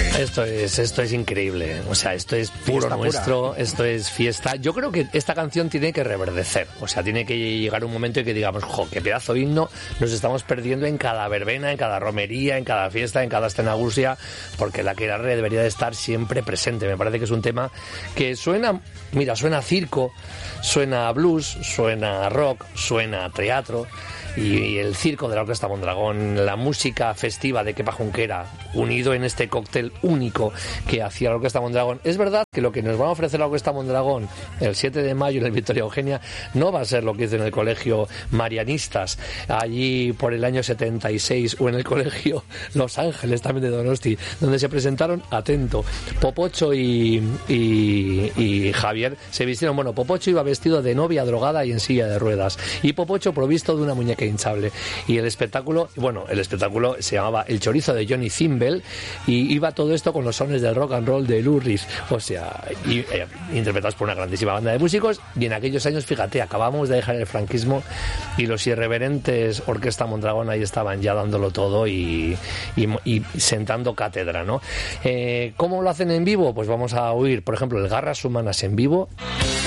Esto es increíble, o sea, esto es puro Fiesta nuestro, pura. esto es fiesta. Yo creo que esta canción tiene que reverdecer, o sea, tiene que llegar un momento en que digamos, jo, qué pedazo de himno nos estamos perdiendo en cada verbena, en cada romería, en cada fiesta, en cada escenagusia, porque la aquelarre debería de estar siempre presente. Me parece que es un tema que suena, mira, suena a circo, suena a blues, suena a rock, suena a teatro. Y el circo de la Orquesta Mondragón, la música festiva de Kepa Junquera, unido en este cóctel único que hacía la Orquesta Mondragón. Es verdad que lo que nos van a ofrecer la Orquesta Mondragón el 7 de mayo en el Victoria Eugenia no va a ser lo que hizo en el colegio Marianistas, allí por el año 76, o en el colegio Los Ángeles, también de Donosti, donde se presentaron, atento, Popocho y Javier se vistieron. Bueno, Popocho iba vestido de novia drogada y en silla de ruedas, y Popocho provisto de una muñeca hinchable. Y el espectáculo se llamaba El Chorizo de Johnny Thimble, y iba todo esto con los sones del rock and roll de Lou Reed, o sea, interpretados por una grandísima banda de músicos. Y en aquellos años, fíjate, acabamos de dejar el franquismo y los irreverentes Orquesta Mondragón ahí estaban ya dándolo todo y sentando cátedra, ¿no? ¿Cómo lo hacen en vivo? Pues vamos a oír, por ejemplo, el Garras Humanas en vivo.